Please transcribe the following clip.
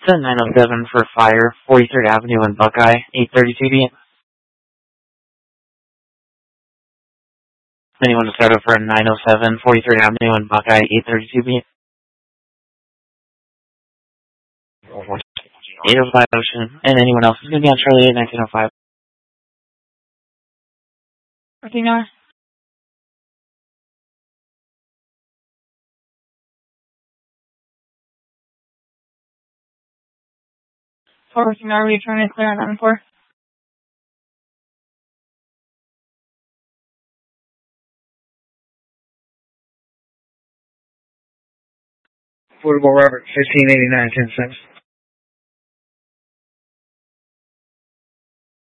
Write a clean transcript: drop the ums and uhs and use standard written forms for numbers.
It's a 907 for fire, 43rd Avenue and Buckeye, 832B. Anyone to start over at 907, 43rd Avenue and Buckeye, 832B? 805 Ocean. And anyone else is going to be on Charlie 8, 1905. 14 414 we trying to clear on 94. Portable Robert, 1589, 10 cents.